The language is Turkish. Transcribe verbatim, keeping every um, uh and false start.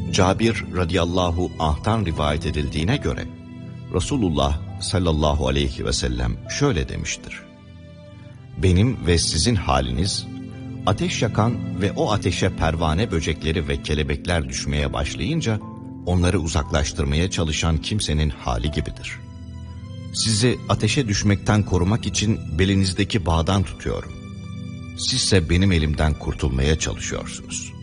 Cabir radıyallahu anh'tan rivayet edildiğine göre Resulullah sallallahu aleyhi ve sellem şöyle demiştir: benim ve sizin haliniz, ateş yakan ve o ateşe pervane böcekleri ve kelebekler düşmeye başlayınca onları uzaklaştırmaya çalışan kimsenin hali gibidir. Sizi ateşe düşmekten korumak için belinizdeki bağdan tutuyorum. Sizse benim elimden kurtulmaya çalışıyorsunuz.